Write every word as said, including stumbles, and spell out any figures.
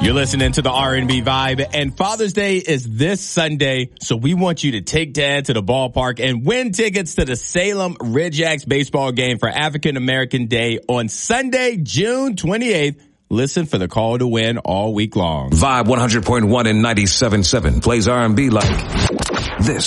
You're listening to the R and B Vibe, and Father's Day is this Sunday, so we want you to take Dad to the ballpark and win tickets to the Salem Ridgeax baseball game for African American Day on Sunday, June twenty-eighth. Listen for the call to win all week long. Vibe one hundred point one and ninety-seven point seven plays R and B like this.